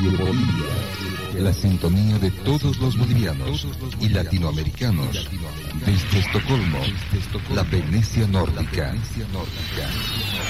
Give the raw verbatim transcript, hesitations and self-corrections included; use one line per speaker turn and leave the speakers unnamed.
Bolivia, la sintonía de todos los bolivianos y latinoamericanos desde Estocolmo, la Venecia nórdica.